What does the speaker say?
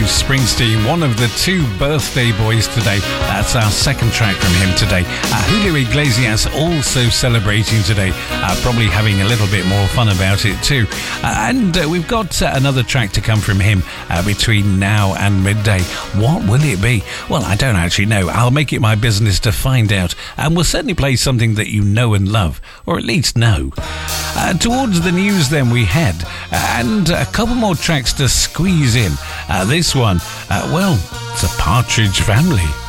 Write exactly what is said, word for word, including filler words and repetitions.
Bruce Springsteen, one of the two birthday boys today. That's our second track from him today. Uh, Julio Iglesias also celebrating today, uh, probably having a little bit more fun about it too. Uh, and uh, we've got uh, another track to come from him uh, between now and midday. What will it be? Well, I don't actually know. I'll make it my business to find out, and we'll certainly play something that you know and love, or at least know. Uh, towards the news then we head, and a couple more tracks to squeeze in. Uh, this one, uh, well, it's a Partridge Family.